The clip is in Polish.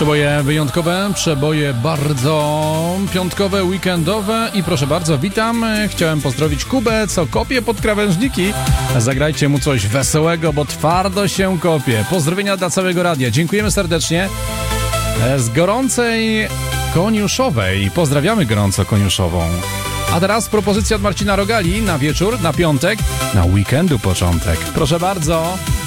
Przeboje wyjątkowe, przeboje bardzo piątkowe, weekendowe i proszę bardzo, witam. Chciałem pozdrowić Kubę, co kopie pod krawężniki. Zagrajcie mu coś wesołego, bo twardo się kopie. Pozdrowienia dla całego radia. Dziękujemy serdecznie. Z gorącej Koniuszowej. Pozdrawiamy gorąco Koniuszową. A teraz propozycja od Marcina Rogali na wieczór, na piątek, na weekendu początek. Proszę bardzo.